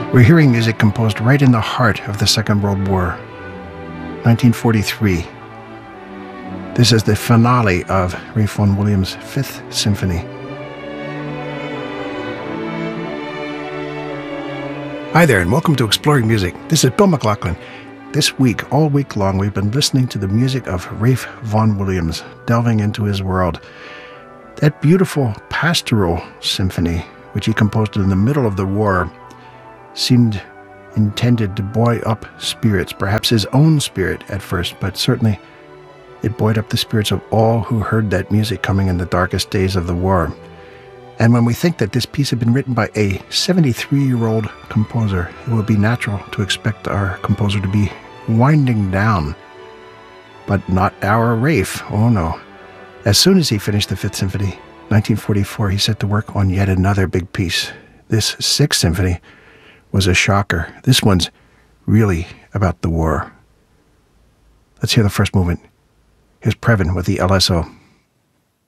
We're hearing music composed right in the heart of the Second World War, 1943. This is the finale of Ralph Vaughan Williams' Fifth Symphony. Hi there, and welcome to Exploring Music. This is Bill McLaughlin. This week, all week long, we've been listening to the music of Ralph Vaughan Williams, delving into his world. That beautiful pastoral symphony, which he composed in the middle of the war, seemed intended to buoy up spirits, perhaps his own spirit at first, but certainly it buoyed up the spirits of all who heard that music coming in the darkest days of the war. And when we think that this piece had been written by a 73-year-old composer, it would be natural to expect our composer to be winding down. But not our Ralph, oh no. As soon as he finished the Fifth Symphony, 1944, he set to work on yet another big piece. This Sixth Symphony was a shocker. This one's really about the war. Let's hear the first movement. Here's Previn with the LSO.